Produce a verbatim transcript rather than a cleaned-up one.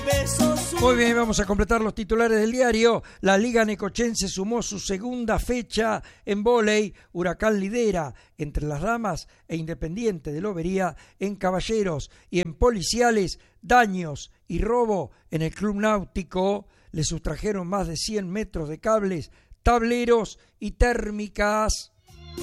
Muy bien, vamos a completar los titulares del diario. La Liga Necochense sumó su segunda fecha en vóley. Huracán lidera entre las damas e Independiente de Lobería en caballeros. Y en policiales, daños y robo en el Club Náutico. Le sustrajeron más de cien metros de cables, tableros y térmicas.